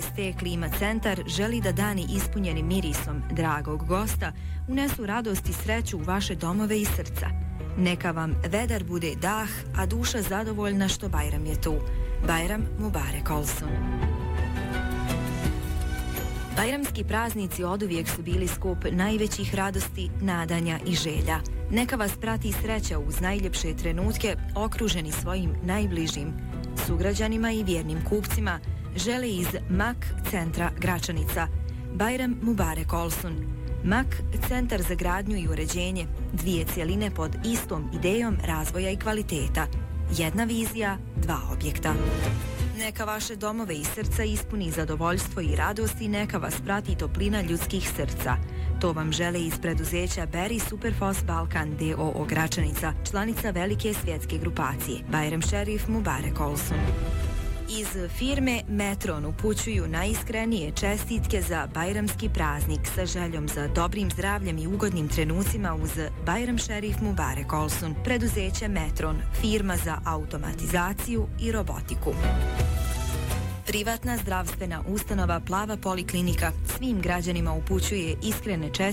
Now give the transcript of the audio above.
HST Klima centar želi da dani ispunjeni mirisom dragog gosta unesu radost i sreću u vaše domove i srca. Neka vam vedar bude dah, a duša zadovoljna što Bajram je tu. Bajram Mubarek Olson. Bajramski praznici oduvijek su bili skup najvećih radosti, nadanja i želja. Neka vas prati sreća uz najljepše trenutke, okruženi svojim najbližim sugrađanima i vjernim kupcima, žele iz MAK centra Gračanica. Bajram Mubarek Olson. MAK centar za gradnju i uređenje, dvije cjeline pod istom idejom razvoja i kvaliteta. Jedna vizija, dva objekta. Neka vaše domove i srca ispuni zadovoljstvo i radost i neka vas prati toplina ljudskih srca. To vam žele iz preduzeća Berry Superfos Balkan D.O.O. Gračanica, članica velike svjetske grupacije. Bajram Šerif Mubarek Olson. Iz firme Metron upućuju najiskrenije čestitke za bajramski praznik sa željom za dobrim zdravljem i ugodnim trenucima uz Bajram Šerif Mubarek Olson, preduzeće Metron, firma za automatizaciju i robotiku. Privatna zdravstvena ustanova Plava poliklinika svim građanima upućuje iskrene čestitke